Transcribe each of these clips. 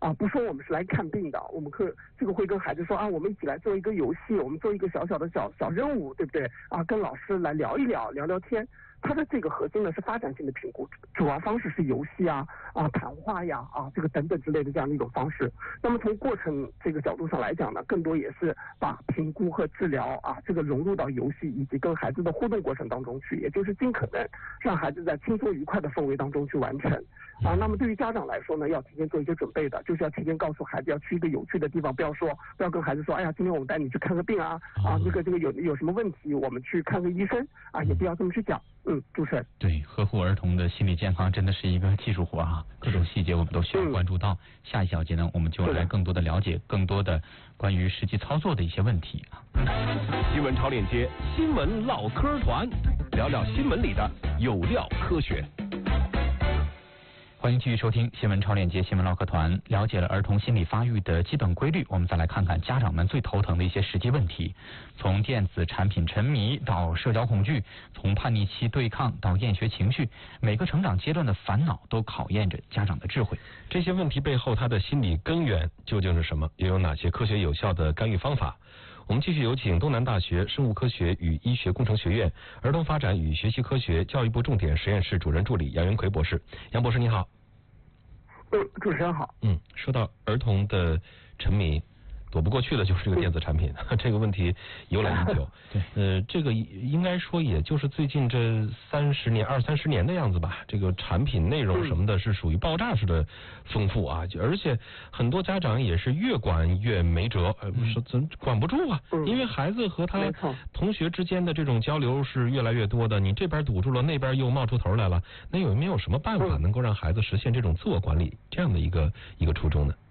不说我们是来看病的，我们会跟孩子说我们一起来做一个游戏，我们做一个小任务，对不对跟老师来聊聊天。它的这个核心呢是发展性的评估，主要方式是游戏谈话呀这个等等之类的这样的一种方式。那么从过程这个角度上来讲呢，更多也是把评估和治疗这个融入到游戏以及跟孩子的互动过程当中去，也就是尽可能让孩子在轻松愉快的氛围当中去完成那么对于家长来说呢，要提前做一些准备的，就是要提前告诉孩子要去一个有趣的地方，不要跟孩子说今天我们带你去看个病这个有什么问题我们去看个医生也不要这么去讲。主持人。 对，呵护儿童的心理健康真的是一个技术活各种细节我们都需要关注到。下一小节呢，我们就来更多的了解更多的关于实际操作的一些问题新闻超链接，新闻唠嗑团，聊聊新闻里的有料科学。 欢迎继续收听新闻超链接新闻唠嗑团。了解了儿童心理发育的基本规律，我们再来看看家长们最头疼的一些实际问题。从电子产品沉迷到社交恐惧，从叛逆期对抗到厌学情绪，每个成长阶段的烦恼都考验着家长的智慧。 这些问题背后它的心理根源究竟是什么？又有哪些科学有效的干预方法？我们继续有请东南大学生物科学与医学工程学院儿童发展与学习科学教育部重点实验室主任助理杨元奎博士。杨博士你好。 主持人好。 说到儿童的沉迷，躲不过去的就是这个电子产品这个问题由来已久这个应该说也就是最近这二三十年的样子吧，这个产品内容什么的是属于爆炸式的丰富而且很多家长也是越管越没辙说怎管不住因为孩子和他同学之间的这种交流是越来越多的，你这边堵住了，那边又冒出头来了，那有没有什么办法能够让孩子实现这种自我管理这样的一个初衷呢？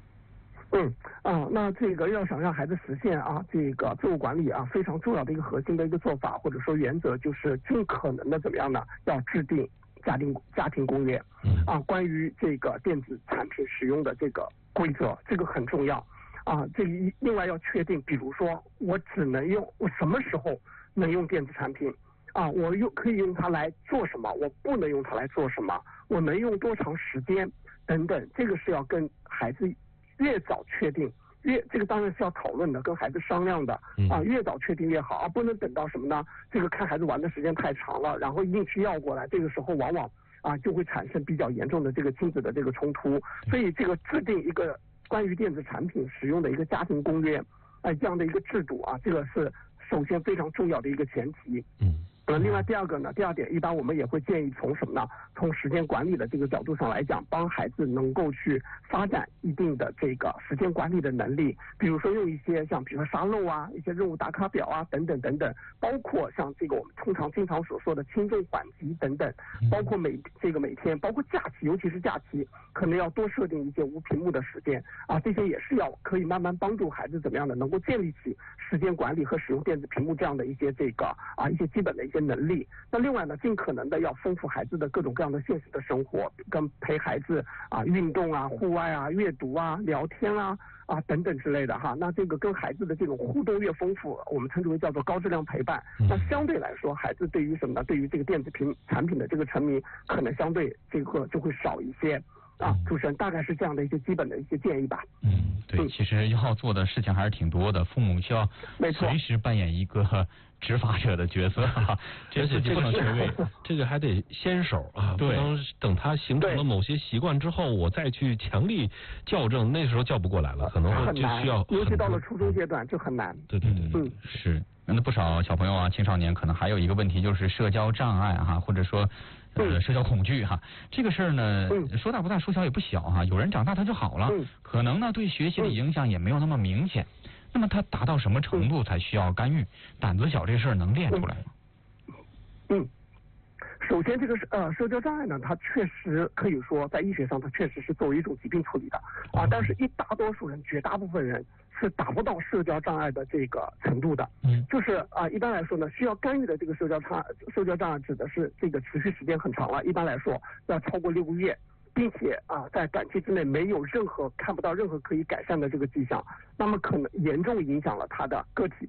那这个要想让孩子实现这个自我管理非常重要的一个核心的一个做法或者说原则，就是尽可能的怎么样呢？要制定家庭公约关于这个电子产品使用的这个规则，这个很重要这个另外要确定，比如说我什么时候能用电子产品我可以用它来做什么，我不能用它来做什么，我能用多长时间等等，这个是要跟孩子越早确定这个当然是要讨论的，跟孩子商量的越早确定越好不能等到什么呢？这个看孩子玩的时间太长了，然后硬去要过来，这个时候往往就会产生比较严重的这个亲子的这个冲突。所以这个制定一个关于电子产品使用的一个家庭公约这样的一个制度这个是首先非常重要的一个前提。另外第二点，一般我们也会建议从什么呢？从时间管理的这个角度上来讲，帮孩子能够去发展一定的这个时间管理的能力，比如说用一些比如说沙漏一些任务打卡表等等等等，包括像这个我们通常经常所说的轻重缓急等等，包括每天，包括假期，尤其是假期，可能要多设定一些无屏幕的时间这些也是可以慢慢帮助孩子怎么样的能够建立起时间管理和使用电子屏幕这样的一些这个一些基本的一些能力。那另外呢，尽可能的要丰富孩子的各种各样的现实的生活，跟陪孩子运动户外阅读聊天等等之类的那这个跟孩子的这种互动越丰富，我们称之为叫做高质量陪伴。那相对来说，孩子对于什么呢？对于这个电子产品的这个沉迷，可能相对这个就会少一些。主持人大概是这样的一些基本的一些建议吧。 对，其实要做的事情还是挺多的，父母需要随时扮演一个执法者的角色这自己不能缺位， 这个还得先手不能等他形成了某些习惯之后，我再去强力校正，那时候叫不过来了，可能会就需要尤其到了初中阶段就很难。 对是。那不少小朋友青少年可能还有一个问题就是社交障碍或者说社交恐惧这个事儿呢说大不大说小也不小有人长大他就好了可能呢对学习的影响也没有那么明显那么他达到什么程度才需要干预胆子小这事儿能练出来吗？ 首先这个社交障碍呢，它确实可以说在医学上它确实是作为一种疾病处理的但是大多数人绝大部分人是达不到社交障碍的这个程度的就是一般来说呢，需要干预的这个社交障碍指的是这个持续时间很长了，一般来说要超过6个月，并且在短期之内看不到任何可以改善的这个迹象，那么可能严重影响了他的个体的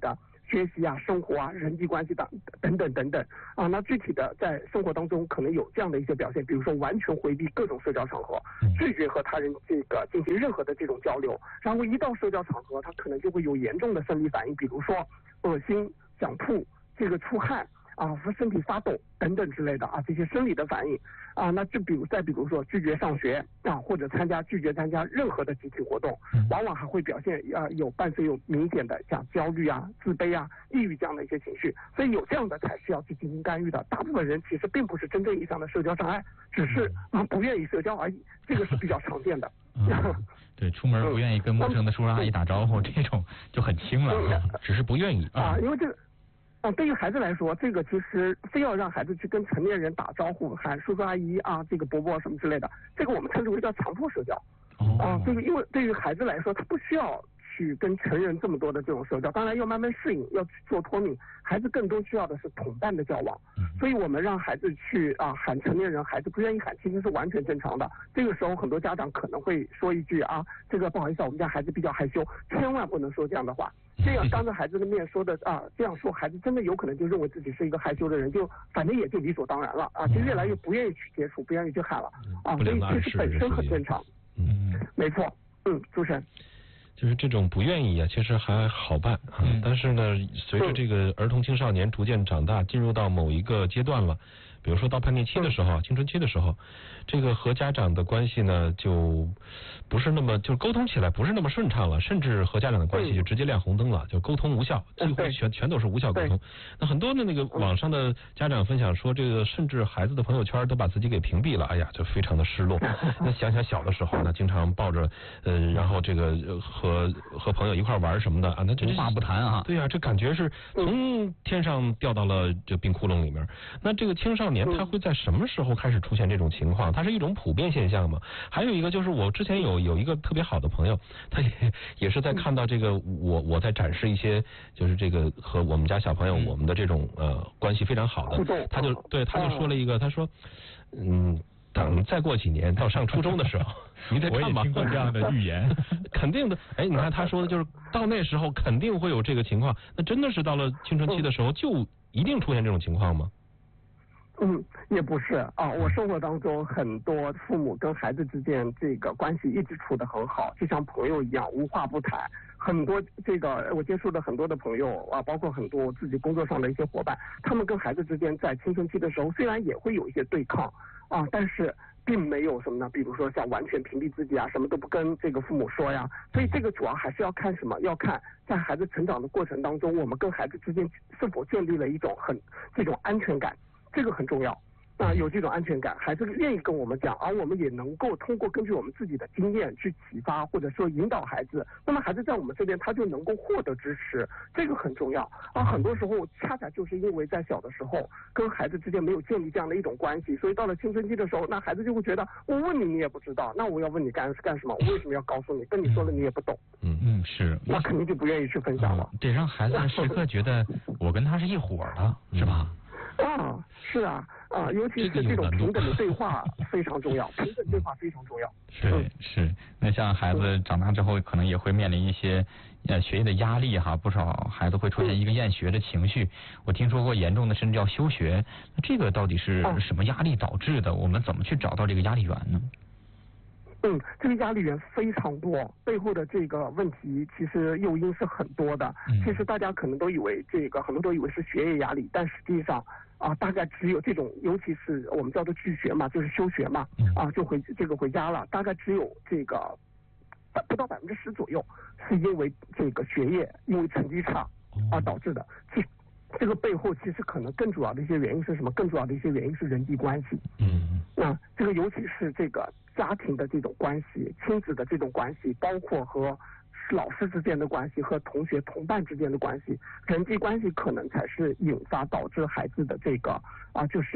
学习啊、生活啊、人际关系等等啊。那具体的在生活当中可能有这样的一些表现，比如说完全回避各种社交场合，拒绝和他人进行任何的这种交流，然后一到社交场合，他可能就会有严重的生理反应，比如说恶心、想吐、出汗啊、身体发抖等等之类的啊，这些生理的反应啊。那比如说拒绝上学啊，或者拒绝参加任何的集体活动，往往还会表现伴随有明显的像焦虑啊、自卑啊、抑郁这样的一些情绪，所以有这样的才需要去进行干预的。大部分人其实并不是真正意义上的社交障碍，只是不愿意社交而已，这个是比较常见的。 对，出门不愿意跟陌生的叔叔阿姨打招呼，这种就很轻了，只是不愿意啊，因为这个。对于孩子来说，这个其实非要让孩子去跟成年人打招呼，喊叔叔阿姨啊，伯伯什么之类的，这个我们称之为叫强迫社交。这个因为对于孩子来说，他不需要去跟成人这么多的这种社交，当然要慢慢适应，要去做脱敏。孩子更多需要的是同伴的交往，所以我们让孩子去喊成年人，孩子不愿意喊，其实是完全正常的。这个时候很多家长可能会说一句这个不好意思，我们家孩子比较害羞，千万不能说这样的话。这样当着孩子的面说的这样说，孩子真的有可能就认为自己是一个害羞的人，就反正也就理所当然了就越来越不愿意去接触，不愿意去喊了所以其实本身很正常。没错。主持人。 就是这种不愿意其实还好办但是呢，随着这个儿童青少年逐渐长大，进入到某一个阶段了，比如说到叛逆期的时候青春期的时候，这个和家长的关系呢就不是那么就沟通起来不是那么顺畅了，甚至和家长的关系就直接亮红灯了，就沟通无效，几乎全都是无效沟通。那很多的那个网上的家长分享说，这个甚至孩子的朋友圈都把自己给屏蔽了，哎呀，就非常的失落。那想想小的时候呢，经常抱着然后这个和朋友一块玩什么的那这无话不谈对这感觉是从天上掉到了这冰窟窿里面。那这个青少年他会在什么时候开始出现这种情况？它是一种普遍现象吗？还有一个就是我之前有一个特别好的朋友，他也是在看到这个我在展示一些就是这个和我们家小朋友我们的这种关系非常好的，他就说了一个，他说等再过几年到上初中的时候你得看吧， 我也听过这样的预言肯定的。你看他说的就是到那时候肯定会有这个情况，那真的是到了青春期的时候就一定出现这种情况吗？ 也不是我生活当中很多父母跟孩子之间这个关系一直处得很好，就像朋友一样无话不谈。很多我接触的很多的朋友包括很多自己工作上的一些伙伴，他们跟孩子之间在青春期的时候虽然也会有一些对抗但是并没有什么呢，比如说像完全屏蔽自己什么都不跟这个父母说呀。所以这个主要还是要看什么？要看在孩子成长的过程当中，我们跟孩子之间是否建立了一种这种安全感，这个很重要。有这种安全感，孩子愿意跟我们讲，而我们也能够通过根据我们自己的经验去启发或者说引导孩子，那么孩子在我们这边他就能够获得支持，这个很重要。很多时候恰恰就是因为在小的时候跟孩子之间没有建立这样的一种关系，所以到了青春期的时候，那孩子就会觉得我问你也不知道，那我要问你干什么？我为什么要告诉你？跟你说了你也不懂。 是， 那肯定就不愿意去分享了。 得让孩子时刻觉得我跟他是一伙的，是吧？ 是尤其是这种平等的对话非常重要，平等对话非常重要。 是。那像孩子长大之后，可能也会面临一些学业的压力不少孩子会出现一个厌学的情绪。我听说过严重的甚至要休学。那这个到底是什么压力导致的？我们怎么去找到这个压力源呢？ 这个压力源非常多，背后的这个问题其实诱因是很多的。其实大家可能都以为很多都以为是学业压力，但实际上大概只有这种，尤其是我们叫做拒学嘛，就是休学嘛，就回家了，大概只有不到10%左右是因为这个学业，因为成绩差导致的。这个背后其实可能更主要的一些原因是什么？更主要的一些原因是人际关系。这个尤其是这个家庭的这种关系，亲子的这种关系，包括和老师之间的关系，和同学同伴之间的关系，人际关系可能才是引发导致孩子的这个就是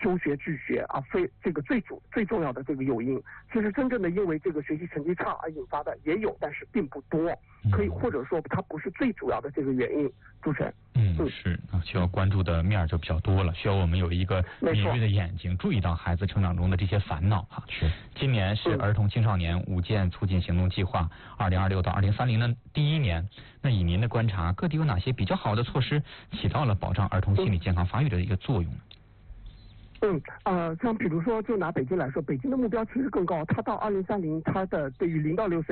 休学拒学啊，这个最重要的这个诱因。其实真正的因为这个学习成绩差而引发的也有，但是并不多，可以或者说它不是最主要的这个原因。主持人， 是啊，需要关注的面就比较多了，需要我们有一个敏锐的眼睛，注意到孩子成长中的这些烦恼啊。 是， 今年是儿童青少年5件促进行动计划2026到2030的第1年。那以您的观察，各地有哪些比较好的措施起到了保障儿童心理健康发育的一个作用呢？ 像比如说，就拿北京来说，北京的目标其实更高，它到2030，它的对于0到6岁